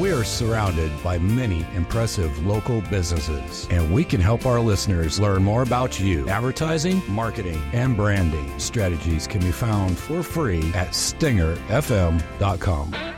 We are surrounded by many impressive local businesses, and we can help our listeners learn more about you. Advertising, marketing, and branding strategies can be found for free at stingerfm.com.